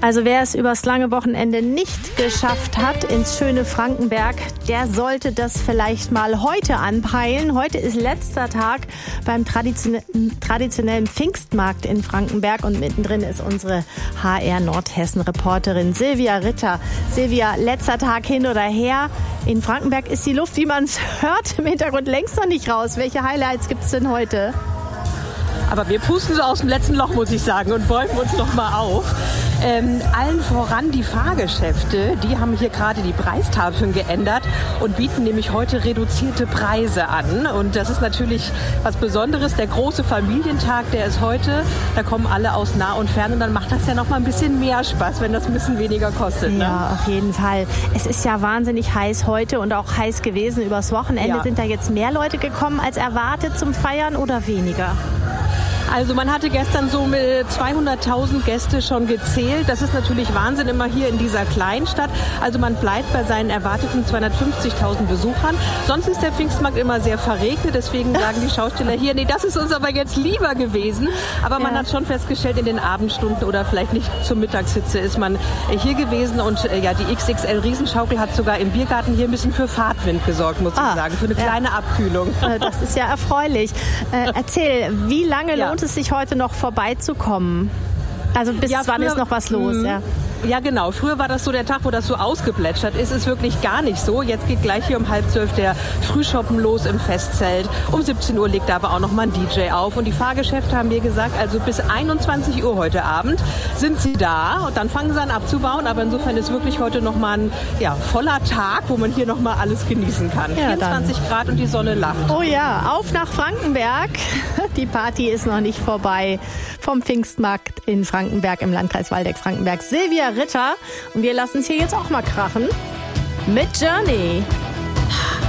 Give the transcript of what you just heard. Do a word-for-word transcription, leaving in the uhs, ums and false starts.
Also wer es übers lange Wochenende nicht geschafft hat ins schöne Frankenberg, der sollte das vielleicht mal heute anpeilen. Heute ist letzter Tag beim traditionellen Pfingstmarkt in Frankenberg und mittendrin ist unsere H R Nordhessen-Reporterin Silvia Ritter. Silvia, letzter Tag hin oder her. In Frankenberg ist die Luft, wie man es hört, im Hintergrund längst noch nicht raus. Welche Highlights gibt es denn heute? Aber wir pusten so aus dem letzten Loch, muss ich sagen, und bäumen uns noch mal auf. Ähm, allen voran die Fahrgeschäfte, die haben hier gerade die Preistafeln geändert und bieten nämlich heute reduzierte Preise an. Und das ist natürlich was Besonderes. Der große Familientag, der ist heute. Da kommen alle aus nah und fern und dann macht das ja noch mal ein bisschen mehr Spaß, wenn das ein bisschen weniger kostet. Ne? Ja, auf jeden Fall. Es ist ja wahnsinnig heiß heute und auch heiß gewesen übers Wochenende. Ja. Sind da jetzt mehr Leute gekommen als erwartet zum Feiern oder weniger? Also man hatte gestern so mit zweihunderttausend Gäste schon gezählt. Das ist natürlich Wahnsinn immer hier in dieser Kleinstadt. Also man bleibt bei seinen erwarteten zweihundertfünfzigtausend Besuchern. Sonst ist der Pfingstmarkt immer sehr verregnet. Deswegen sagen die Schausteller hier, nee, das ist uns aber jetzt lieber gewesen. Aber man ja. hat schon festgestellt, in den Abendstunden oder vielleicht nicht zur Mittagshitze ist man hier gewesen. Und äh, ja, die X X L-Riesenschaukel hat sogar im Biergarten hier ein bisschen für Fahrtwind gesorgt, muss ah, ich sagen. Für eine ja. kleine Abkühlung. Das ist ja erfreulich. Äh, erzähl, wie lange ja. lohnt es sich heute noch vorbeizukommen? Also bis ja, wann ist noch was los? Mh. Ja. Ja, genau. Früher war das so der Tag, wo das so ausgeplätschert ist. Ist wirklich gar nicht so. Jetzt geht gleich hier um halb zwölf der Frühschoppen los im Festzelt. Um siebzehn Uhr legt da aber auch noch mal ein D J auf. Und die Fahrgeschäfte haben mir gesagt, also bis einundzwanzig Uhr heute Abend sind sie da. Und dann fangen sie an abzubauen. Aber insofern ist wirklich heute noch mal ein ja, voller Tag, wo man hier noch mal alles genießen kann. Ja, vierundzwanzig dann. Grad und die Sonne lacht. Oh ja, auf nach Frankenberg. Die Party ist noch nicht vorbei. Vom Pfingstmarkt in Frankenberg im Landkreis Waldeck-Frankenberg. Silvia Ritter. Und wir lassen es hier jetzt auch mal krachen mit Journey.